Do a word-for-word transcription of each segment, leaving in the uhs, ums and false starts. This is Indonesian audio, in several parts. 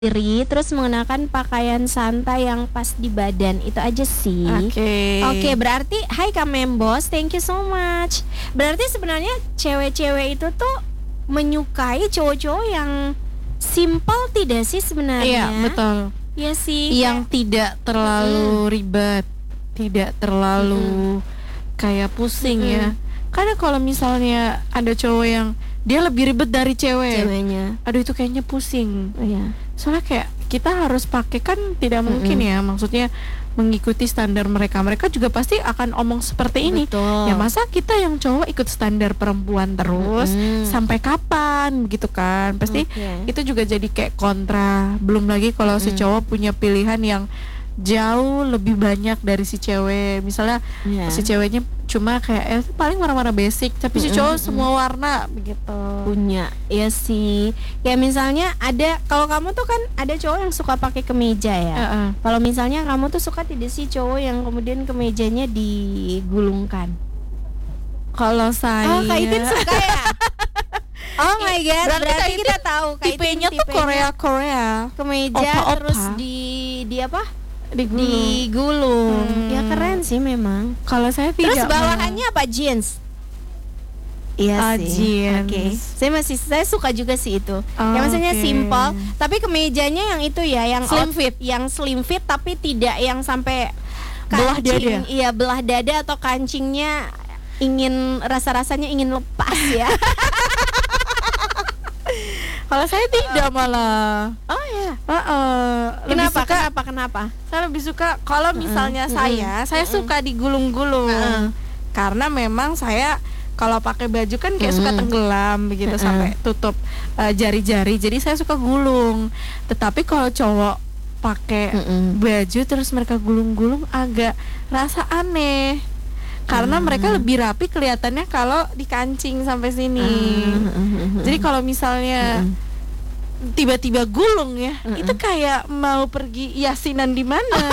diri, terus mengenakan pakaian santai yang pas di badan. Itu aja sih. Oke. Oke, berarti hai Kak Membos, thank you so much. Berarti sebenarnya cewek-cewek itu tuh menyukai cowok-cowok yang simple tidak sih sebenarnya? Iya, betul. Iya sih. Yang kayak, tidak terlalu Mm. ribet, tidak terlalu kayak pusing Mm-mm. ya. Karena kalau misalnya ada cowok yang dia lebih ribet dari cewek, ceweknya. aduh itu kayaknya pusing. Oh, iya. Soalnya kayak kita harus pakai kan tidak mungkin Mm-mm. ya, maksudnya mengikuti standar mereka. Mereka juga pasti akan omong seperti ini. Betul. Ya masa kita yang cowok ikut standar perempuan terus Mm-mm. sampai kapan gitu kan? Pasti Oke. itu juga jadi kayak kontra. Belum lagi kalau si Mm. cowok punya pilihan yang jauh lebih banyak dari si cewek. Misalnya Iya. si ceweknya cuma kayak eh, paling warna-warna basic, tapi si Mm-mm, cowok mm-mm. semua warna begitu. Punya, ya sih. Kayak misalnya ada, kalau kamu tuh kan ada cowok yang suka pakai kemeja ya. Heeh. Kalau misalnya kamu tuh suka tidak sih cowok yang kemudian kemejanya digulungkan? Kalau saya Oh, Kak Itin suka ya? Oh my god, Berarti berarti, Kak kita Itin tahu Kak Itin tipenya tuh Korea Korea kemeja Opa-opa. terus di di apa? digulung. Digulung. Hmm. Ya keren sih memang. Kalau saya tidak. Terus bawahannya apa, jeans? Iya Ah, sih. jeans. Oke. Saya masih saya suka juga sih itu. Oh, Ya maksudnya oke. simple, tapi kemejanya yang itu ya, yang Slim out- fit. yang slim fit tapi tidak yang sampai Belah kancing. dada. Iya, belah dada atau kancingnya ingin rasa-rasanya ingin lepas ya. Kalau saya tidak malah. Oh ya. Heeh. Lebih Kenapa? suka- Kenapa? Kenapa? Saya lebih suka kalau misalnya Mm-mm. saya, saya Mm-mm. suka digulung-gulung. Mm-mm. Karena memang saya kalau pakai baju kan kayak suka Mm-mm. tenggelam begitu Mm-mm. sampai tutup eh, jari-jari. Jadi saya suka gulung. Tetapi kalau cowok pakai Mm-mm. baju terus mereka gulung-gulung agak rasa aneh. Karena Ah. mereka lebih rapi kelihatannya kalau dikancing sampai sini. Mm-mm. Jadi kalau misalnya Mm-mm. tiba-tiba gulung ya, Mm-mm. itu kayak mau pergi yasinan di mana?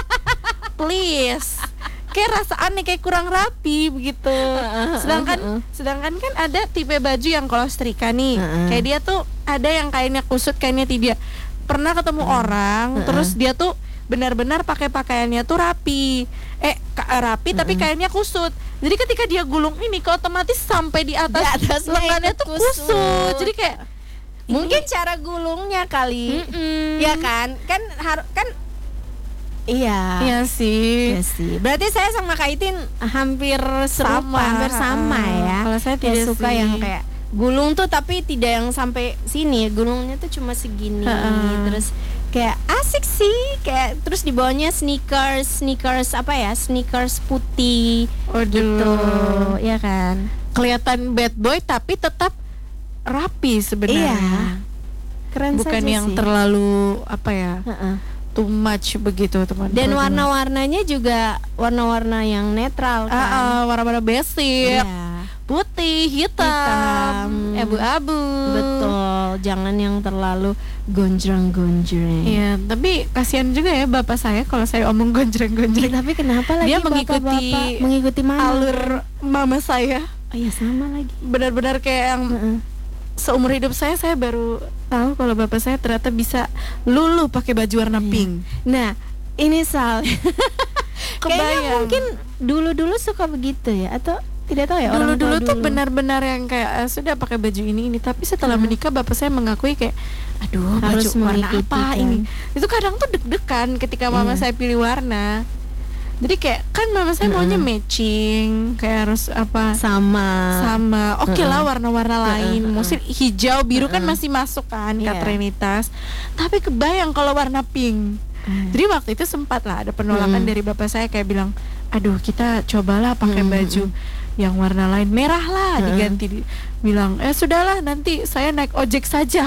Please. Kayak rasa aneh, kayak kurang rapi begitu. Sedangkan sedangkan kan ada tipe baju yang kalau setrika nih, Mm-mm. kayak dia tuh ada yang kainnya kusut, kainnya tidak. Pernah ketemu orang, Mm-mm. terus dia tuh benar-benar pakai pakaiannya tuh rapi. Eh, ka- rapi tapi Mm-mm. kainnya kusut. Jadi ketika dia gulung ini, ke otomatis sampai di atas, Di atasnya lengannya ikut tuh kusut. kusut. Jadi kayak Mungkin cara gulungnya kali. Mm-mm. Ya kan? Kan harus kan iya. Iya sih. Iya sih. Berarti saya sama Kak Itin hampir serupa, Sama. hampir sama ya. Kalau saya Kayak tidak suka sih. yang kayak gulung tuh tapi tidak yang sampai sini. Gulungnya tuh cuma segini. Ha-ha. Terus kayak asik sih, kayak terus di bawahnya sneakers, sneakers apa ya? Sneakers putih Waduh. gitu. Ya kan? Kelihatan bad boy tapi tetap rapi sebenarnya. Iya. Keren Bukan saja yang sih. terlalu apa ya, Ha-ha. too much begitu teman-teman. Dan warna-warnanya juga warna-warna yang netral Ah, kan. ah, warna-warna basic, Iya. putih, hitam, Hitam. abu-abu. Betul, jangan yang terlalu gonjreng-gonjreng. Iya, tapi kasihan juga ya bapak saya kalau saya omong Eh, gonjreng-gonjreng. tapi kenapa lagi Dia mengikuti bapak-bapak mengikuti mana? Alur mama saya. Oh iya sama lagi. Benar-benar kayak yang Heeh. seumur hidup saya saya baru tahu kalau bapak saya ternyata bisa lulu pakai baju warna Iya. pink. Nah, ini Sal. Kayaknya Kebayang. mungkin dulu-dulu suka begitu ya, atau tidak tahu ya orang tua Dulu-dulu tuh dulu. benar-benar yang kayak eh, sudah pakai baju ini ini, tapi setelah Hmm. menikah bapak saya mengakui kayak aduh Harus baju warna mengikuti apa kan. ini. Itu kadang tuh deg-degan ketika mama Iya. saya pilih warna. Jadi kayak kan mama saya maunya Mm-mm. matching, kayak harus apa sama. sama oke lah Mm-mm. warna-warna lain. Mm-mm. Mungkin hijau biru kan Mm-mm. masih masuk kan Iya. kata Trinitas. Tapi kebayang kalau warna pink. Hmm. Jadi waktu itu sempat lah ada penolakan Mm-mm. dari bapak saya kayak bilang, aduh kita cobalah pakai Mm-mm. baju yang warna lain, merah lah Mm-mm. diganti. Di- bilang eh sudahlah nanti saya naik ojek saja.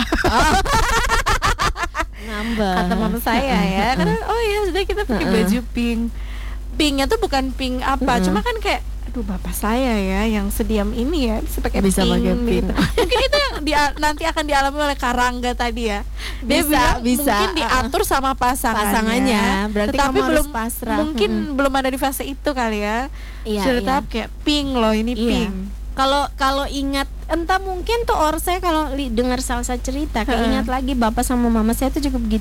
Nambah. Kata mama saya ya, karena oh ya sudah kita pakai Mm-mm. baju pink. Pinknya tuh bukan pink apa, Mm-mm. cuma kan kayak aduh bapak saya ya yang sediam ini ya bisa pakai Bisa pink, pakai pink. gitu. Mungkin itu yang dia- nanti akan dialami oleh Karangga tadi ya. Dia Bisa, bilang bisa. mungkin diatur sama pasangannya. Pasangannya, berarti tetapi kamu harus belum pasrah. mungkin Mm-mm. belum ada di fase itu kali ya. Iya, Sudah iya. tahap kayak pink loh ini Iya. pink. Kalau kalau ingat, entah mungkin tuh or saya kalau li- dengar salsa cerita, keingat lagi bapak sama mama saya tuh juga begitu.